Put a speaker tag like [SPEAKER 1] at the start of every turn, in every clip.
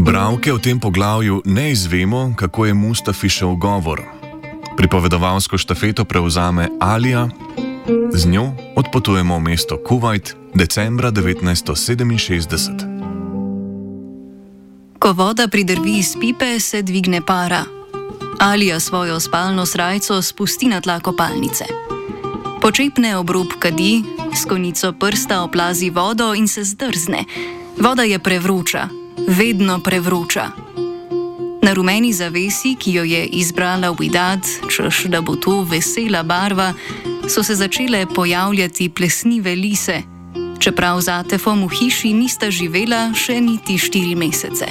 [SPEAKER 1] Bralke v tem poglavju ne izvemo, kako je Mustafišev govor. Pripovedovalsko štafeto prevzame Alija, z njo odpotujemo v mesto Kuvajt decembra 1967.
[SPEAKER 2] Ko voda pridrvi iz pipe, se dvigne para. Alija svojo spalno srajco spusti na tla kopalnice. Počepne ob rob kadi, s konico prsta oplazi vodo in se zdrzne. Voda je prevroča, vedno prevroča. Na rumeni zavesi, ki jo je izbrala Widad, češ da bo to vesela barva, so se začele pojavljati plesnive lise, čeprav z Atefom v hiši nista živela še niti 4 mesece.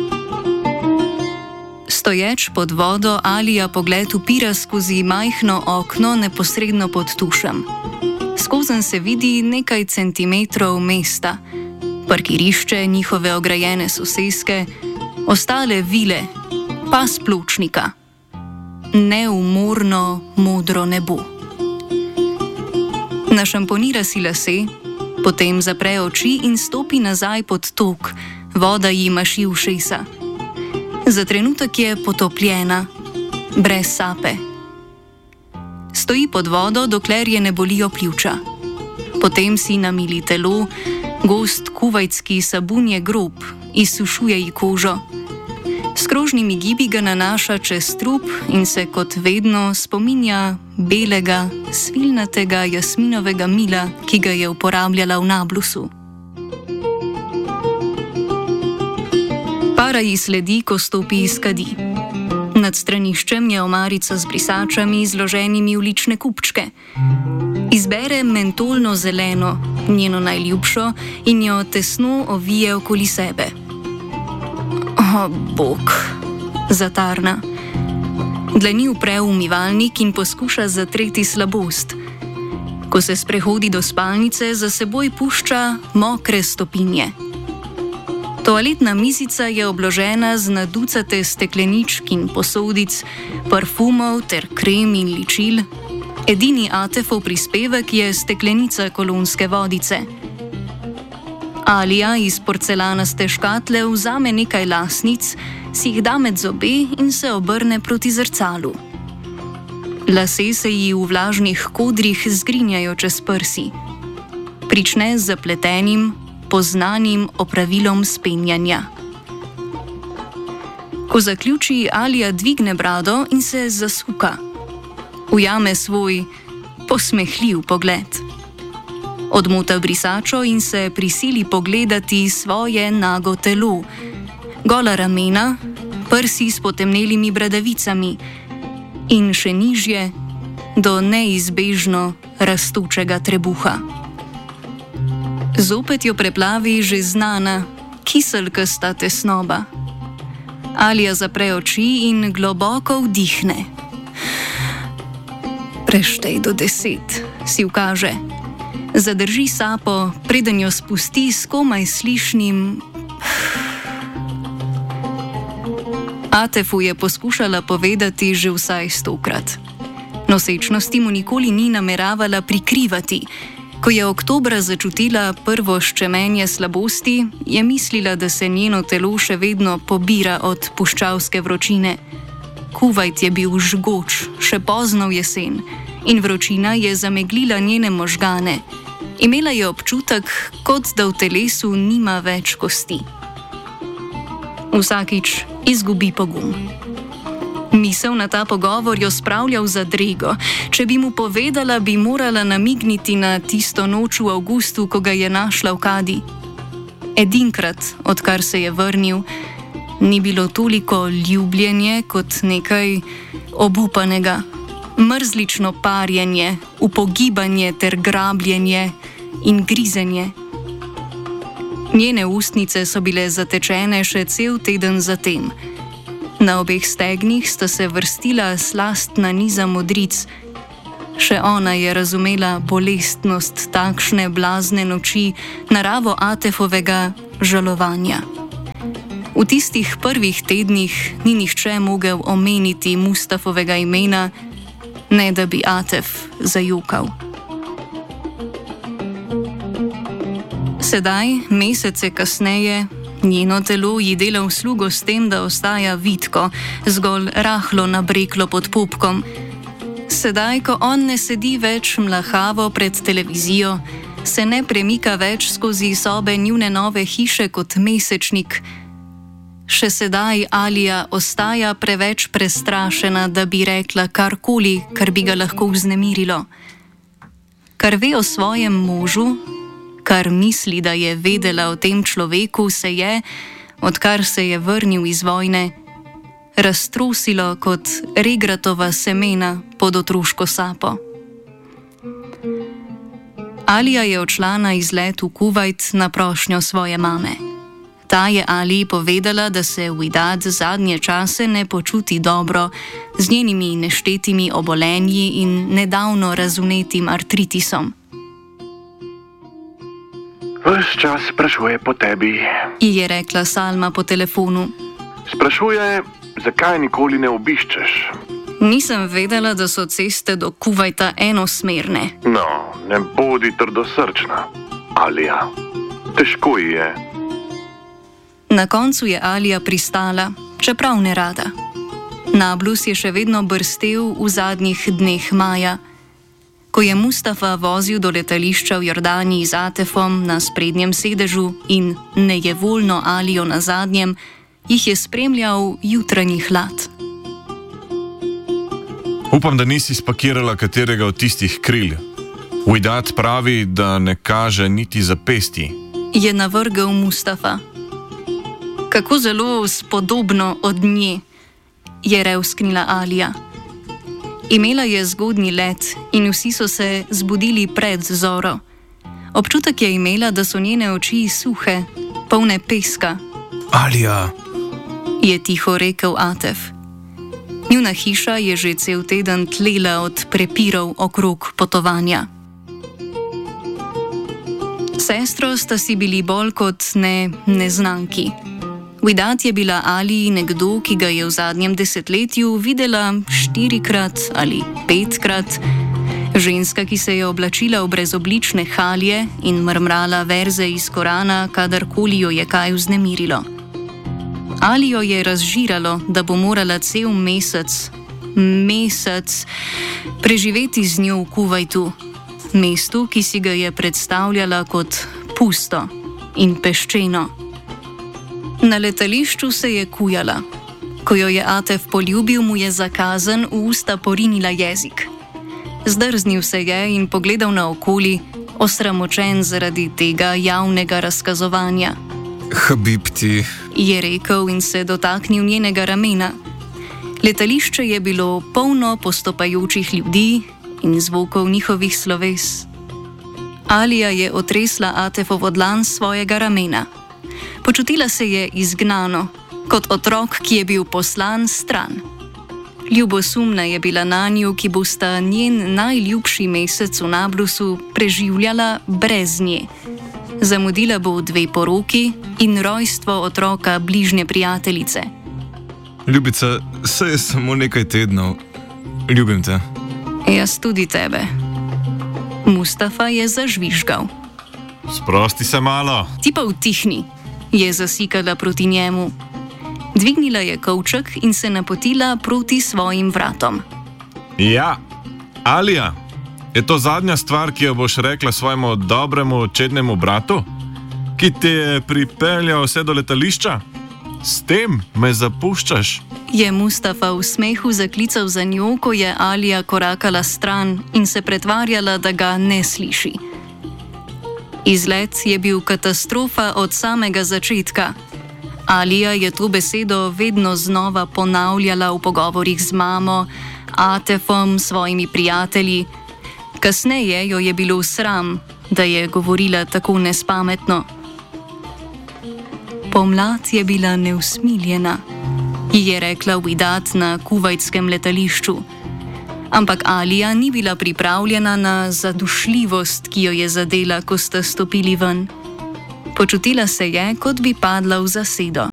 [SPEAKER 2] Stoječ pod vodo, Alija pogled upira skozi majhno okno neposredno pod tušem. Skozenj se vidi nekaj centimetrov mesta, parkirišče, njihove ograjene soseske, ostale vile, pas pločnika. Neumorno modro nebo. Našamponira si lase, potem zapre oči in stopi nazaj pod tok, voda ji maši ušesa. Za trenutek je potopljena, brez sape. Stoji pod vodo, dokler je ne bolijo pljuča. Potem si namili telo, gost kuvajtski sabun je grob, izsušuje ji kožo. S krožnimi gibi ga nanaša čez trup in se kot vedno spominja belega, svilnatega jasminovega mila, ki ga je uporabljala v Nablusu. Para ji sledi, ko stopi iz kadi. Nad straniščem je omarica z brisačami, zloženimi v lične kupčke. Izbere mentolno zeleno, njeno najljubšo, in jo tesno ovije okoli sebe. O, bog, zatarna. Dlani upre v umivalnik in poskuša zatreti slabost. Ko se sprehodi do spalnice, za seboj pušča mokre stopinje. Toaletna mizica je obložena z naducate stekleničk in posodic, parfumov ter krem in ličil. Edini Atefov prispevek je steklenica kolonske vodice. Alija iz porcelanaste škatle vzame nekaj lasnic, si jih da med zobe in se obrne proti zrcalu. Lase se ji v vlažnih kodrih zgrinjajo čez prsi. Prične z zapletenim, poznanim opravilom spenjanja. Ko zaključi, Alija dvigne brado in se zasuka. Ujame svoj posmehljiv pogled. Odmota brisačo in se prisili pogledati svoje nago telo. Gola ramena, prsi s potemnelimi bradavicami in še nižje do neizbežno rastočega trebuha. Zopet jo preplavi že znana, kiselkasta tesnoba. Alija zapre oči in globoko vdihne. Preštej do 10, si ukaže. Zadrži sapo, preden jo spusti s komaj slišnim. Atefu je poskušala povedati že vsaj 100-krat. Nosečnosti mu nikoli ni nameravala prikrivati. Ko je oktobra začutila prvo ščemenje slabosti, je mislila, da se njeno telo še vedno pobira od puščavske vročine. Kuvajt je bil žgoč, še pozno v jesen, in vročina je zameglila njene možgane. Imela je občutek, kot da v telesu nima več kosti. Vsakič izgubi pogum. Misel na ta pogovor jo spravlja v zadrego. Če bi mu povedala, bi morala namigniti na tisto noč v avgustu, ko ga je našla v kadi. Edinkrat, odkar se je vrnil, ni bilo toliko ljubljenje kot nekaj obupanega. Mrzlično parjenje, upogibanje ter grabljenje in grizenje. Njene ustnice so bile zatečene še cel teden zatem. Na obeh stegnih sta se vrstila slastna niza modric. Še ona je razumela bolestnost takšne blazne noči, naravo Atefovega žalovanja. V tistih prvih tednih ni nihče mogel omeniti Mustafovega imena, ne da bi Atef zajokal. Sedaj, mesece kasneje, Njeno telo ji dela uslugo s tem, da ostaja vitko, zgolj rahlo nabreklo pod pupkom. Sedaj, ko on ne sedi več mlahavo pred televizijo, se ne premika več skozi sobe njune nove hiše kot mesečnik. Še sedaj Alija ostaja preveč prestrašena, da bi rekla karkoli, kar bi ga lahko vznemirilo. Kar ve o svojem možu, kar misli, da je vedela o tem človeku, se je, odkar se je vrnil iz vojne, raztrosilo kot regratova semena pod otroško sapo. Alija je odšla na izlet v Kuvajt na prošnjo svoje mame. Ta je Aliji povedala, da se Widad zadnje čase ne počuti dobro, z njenimi neštetimi obolenji in nedavno razunetim artritisom.
[SPEAKER 3] Ves čas sprašuje po tebi,
[SPEAKER 2] ji je rekla Salma po telefonu.
[SPEAKER 3] Sprašuje, zakaj nikoli ne obiščeš.
[SPEAKER 2] Nisem vedela, da so ceste do Kuvajta enosmerne.
[SPEAKER 3] No, ne bodi trdosrčna, Alija. Težko ji je.
[SPEAKER 2] Na koncu je Alija pristala, čeprav ne rada. Nablus je še vedno brstel v zadnjih dneh maja. Ko je Mustafa vozil do letališča v Jordaniji z Atefom na sprednjem sedežu in nejevoljno Alijo na zadnjem, jih je spremljal jutranji hlad.
[SPEAKER 1] Upam, da nisi spakirala katerega od tistih kril. Widad pravi, da ne kaže niti zapestji,
[SPEAKER 2] je navrgel Mustafa. Kako zelo spodobno od nje, je revsknila Alija. Imela je zgodnji let in vsi so se zbudili pred zoro. Občutek je imela, da so njene oči suhe, polne peska.
[SPEAKER 4] Alija,
[SPEAKER 2] je tiho rekel Atef. Njuna hiša je že cel teden tlela od prepirov okrog potovanja. Sestro sta si bili bolj kot ne neznanki. Widad je bila Aliji nekdo, ki ga je v zadnjem desetletju videla 4-krat ali 5-krat. Ženska, ki se je oblačila v brezoblične halje in mrmrala verze iz Korana, kadarkoli jo je kaj vznemirilo. Alijo je razžiralo, da bo morala cel mesec preživeti z njo v Kuvajtu, mestu, ki si ga je predstavljala kot pusto in peščeno. Na letališču se je kujala. Ko jo je Atef poljubil, mu je za kazen v usta porinila jezik. Zdrznil se je in pogledal naokoli, osramočen zaradi tega javnega razkazovanja.
[SPEAKER 4] Habibti,
[SPEAKER 2] je rekel in se dotaknil njenega ramena. Letališče je bilo polno postopajočih ljudi in zvokov njihovih sloves. Alija je otresla Atefovo dlan s svojega ramena. Počutila se je izgnano, kot otrok, ki je bil poslan stran. Ljubosumna je bila nanju, ki bosta njen najljubši mesec v Nablusu preživljala brez nje. Zamudila bo 2 poroki in rojstvo otroka bližnje prijateljice.
[SPEAKER 4] ljubica, saj je samo nekaj tednov. Ljubim te.
[SPEAKER 2] Jaz tudi tebe. Mustafa je zažvižgal.
[SPEAKER 1] Sprosti se malo.
[SPEAKER 2] Ti pa utihni, je zasikala proti njemu. Dvignila je kovček in se napotila proti svojim vratom.
[SPEAKER 1] Ja, Alija, je to zadnja stvar, ki jo boš rekla svojemu dobremu čednemu bratu, ki te je pripeljal vse do letališča? S tem me zapuščaš?
[SPEAKER 2] Je Mustafa v smehu zaklical za njo, ko je Alija korakala stran in se pretvarjala, da ga ne sliši. Izlet je bil katastrofa od samega začetka. Alija je to besedo vedno znova ponavljala v pogovorih z mamo, Atefom, svojimi prijatelji. Kasneje jo je bilo sram, da je govorila tako nespametno. Pomlad je bila neusmiljena, ji je rekla Widad na kuvajtskem letališču. Ampak Alija ni bila pripravljena na zadušljivost, ki jo je zadela, ko sta stopili ven. Počutila se je, kot bi padla v zasedo.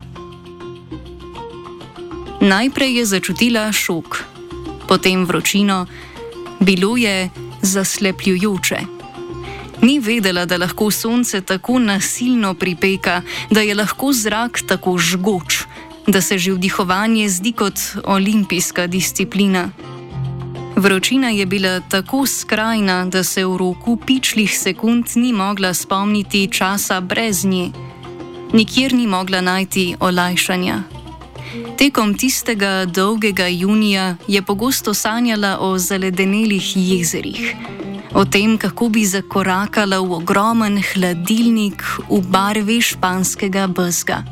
[SPEAKER 2] Najprej je začutila šok, potem vročino. Bilo je zaslepljujoče. Ni vedela, da lahko sonce tako nasilno pripeka, da je lahko zrak tako žgoč, da se že vdihovanje zdi kot olimpijska disciplina. Vročina je bila tako skrajna, da se v roku pičlih sekund ni mogla spomniti časa brez nje. Nikjer ni mogla najti olajšanja. Tekom tistega dolgega junija je pogosto sanjala o zaledenelih jezerih, o tem, kako bi zakorakala v ogromen hladilnik v barvi španskega bezga.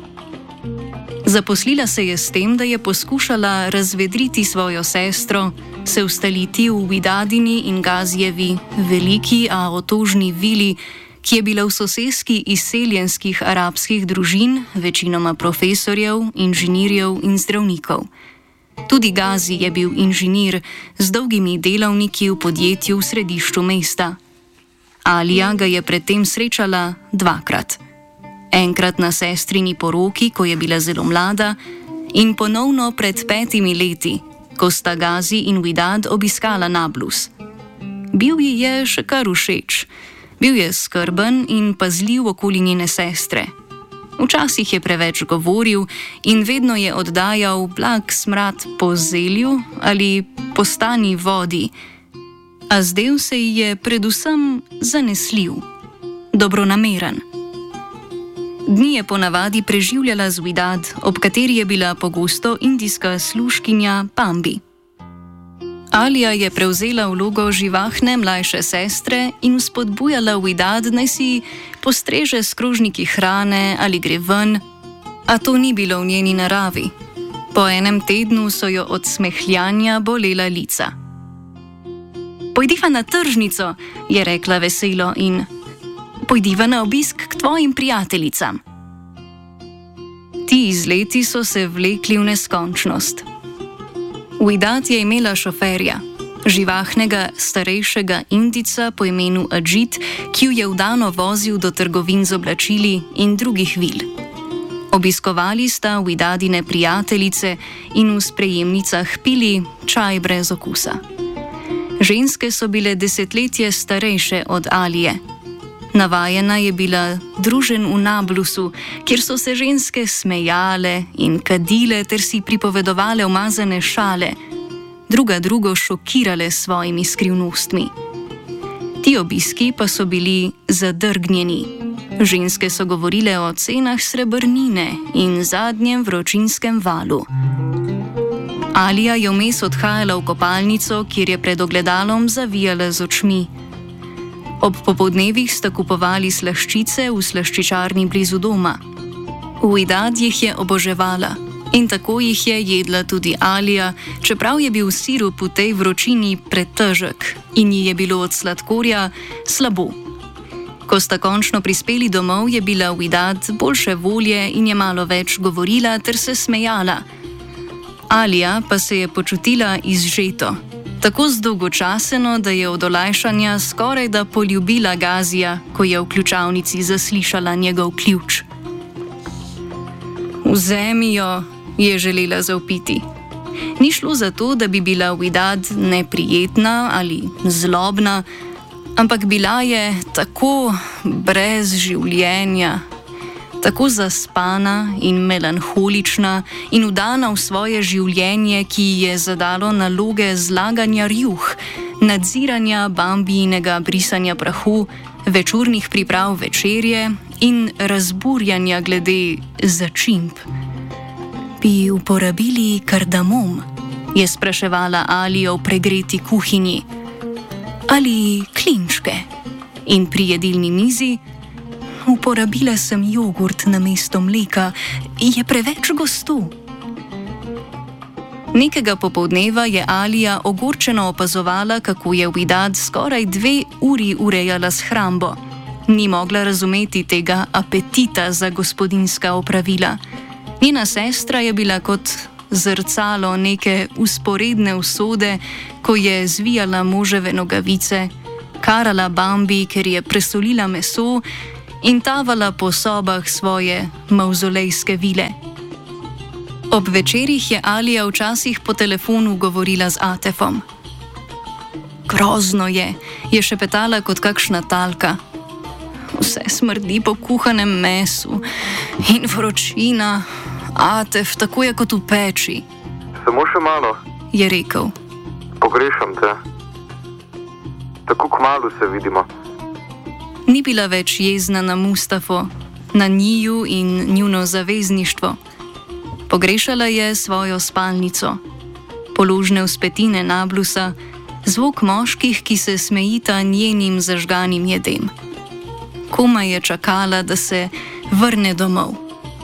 [SPEAKER 2] Zaposlila se je s tem, da je poskušala razvedriti svojo sestro, se ustaliti v Widadini in Gazijevi veliki, a otožni vili, ki je bila v soseski izseljenskih arabskih družin, večinoma profesorjev, inženirjev in zdravnikov. Tudi Gazi je bil inženir z dolgimi delavniki v podjetju v središču mesta. Alija ga je predtem srečala dvakrat. Enkrat na sestrini poroki, ko je bila zelo mlada, in ponovno pred 5 leti, ko sta Gazi in Widad obiskala Nablus. Bil ji je še kar všeč. Bil je skrben in pazljiv okoli njene sestre. Včasih je preveč govoril in vedno je oddajal blag smrad po zelju ali po stani vodi, a zdel se ji je predvsem zanesljiv, dobronameren. Dni je ponavadi preživljala z Widad, ob kateri je bila pogosto indijska služkinja Bambi. Alija je prevzela vlogo živahne mlajše sestre in spodbujala Widad, naj si postreže s krožniki hrane ali gre ven, a to ni bilo v njeni naravi. Po enem tednu so jo od smehljanja bolela lica. Pojdiva na tržnico, je rekla veselo, in pojdiva na obisk k tvojim prijateljicam. Ti izleti so se vlekli v neskončnost. Widad je imela šoferja, živahnega starejšega Indijca po imenu Ajit, ki jo je vdano vozil do trgovin z oblačili in drugih vil. Obiskovali sta Widadine prijateljice in v sprejemnicah pili čaj brez okusa. Ženske so bile desetletje starejše od Alije. Navajena je bila druženj v Nablusu, kjer so se ženske smejale in kadile ter si pripovedovale umazane šale, druga drugo šokirale s svojimi skrivnostmi. Ti obiski pa so bili zadrgnjeni. Ženske so govorile o cenah srebrnine in zadnjem vročinskem valu. Alija je vmes odhajala v kopalnico, kjer je pred ogledalom zavijala z očmi. Ob popoldnevih sta kupovali slaščice v slaščičarni blizu doma. Widad jih je oboževala in tako jih je jedla tudi Alija, čeprav je bil sirup v tej vročini pretežek in ji je bilo od sladkorja slabo. Ko sta končno prispeli domov, je bila Widad boljše volje in je malo več govorila ter se smejala. Alija pa se je počutila izžeto. Tako zdolgočaseno, da je od olajšanja skoraj da poljubila Gazija, ko je v ključavnici zaslišala njegov ključ. Vzemi jo, je želela zavpiti. Ni šlo za to, da bi bila Widad neprijetna ali zlobna, ampak bila je tako brez življenja, tako zaspana in melanholična in vdana v svoje življenje, ki ji je zadalo naloge zlaganja rjuh, nadziranja Bambijinega brisanja prahu, večurnih priprav večerje in razburjanja glede začimb. Bi uporabili kardamom? Je spraševala Alijo v pregreti kuhinji. Ali klinčke? In pri jedilni mizi: uporabila sem jogurt namesto mleka, je preveč gosto. Nekega popoldneva je Alija ogorčeno opazovala, kako je Widad skoraj 2 uri urejala shrambo. Ni mogla razumeti tega apetita za gospodinjska opravila. Njena sestra je bila kot zrcalo neke vzporedne usode, ko je zvijala moževe nogavice, karala Bambi, ker je presolila meso, in tavala po sobah svoje mavzolejske vile. Ob večerih je Alija včasih po telefonu govorila z Atefom. Grozno je šepetala kot kakšna talka. Vse smrdi po kuhanem mesu in vročina, Atef, tako je kot v peči.
[SPEAKER 5] Samo še malo,
[SPEAKER 2] je rekel.
[SPEAKER 5] Pogrešam te. Tako kmalu se vidimo.
[SPEAKER 2] Ni bila več jezna na Mustafo, na njiju in njuno zavezništvo. Pogrešala je svojo spalnico, položne vzpetine Nablusa, zvok moških, ki se smejita njenim zažganim jedem. Komaj je čakala, da se vrne domov.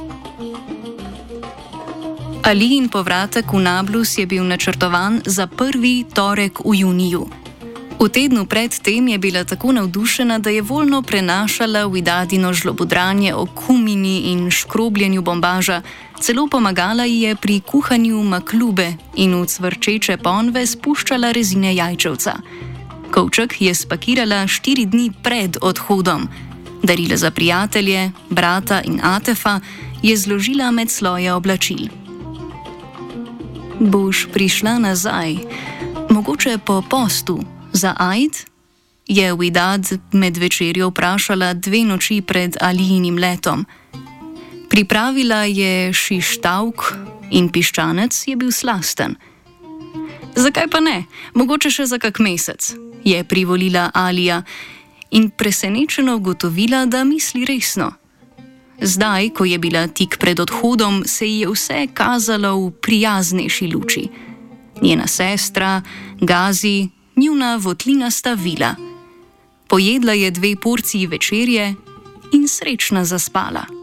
[SPEAKER 2] Alijin povratek v Nablus je bil načrtovan za 1. torek v juniju. V tednu pred tem je bila tako navdušena, da je voljno prenašala Widadino žlobudranje o kumini in škrobljenju bombaža, celo pomagala ji je pri kuhanju maklube in v cvrčeče ponve spuščala rezine jajčevca. Kovček je spakirala 4 dni pred odhodom. Darila za prijatelje, brata in Atefa je zložila med sloje oblačil. Boš prišla nazaj, mogoče po postu, za Ajd? Je Widad med večerjo vprašala 2 noči pred Alijinim letom. Pripravila je šištavk in piščanec je bil slasten. Zakaj pa ne? Mogoče še za kak mesec, je privolila Alija in presenečeno ugotovila, da misli resno. Zdaj, ko je bila tik pred odhodom, se ji je vse kazalo v prijaznejši luči. Njena sestra, Gazi, njuna votlinasta vila. Pojedla je 2 porciji večerje in srečna zaspala.